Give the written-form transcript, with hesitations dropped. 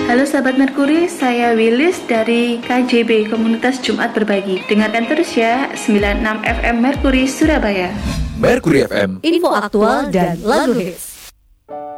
Halo sahabat Merkuri, saya Willis dari KJB Komunitas Jumat Berbagi. Dengarkan terus ya, 96 FM Merkuri Surabaya. Merkuri FM, info aktual dan lagu hits.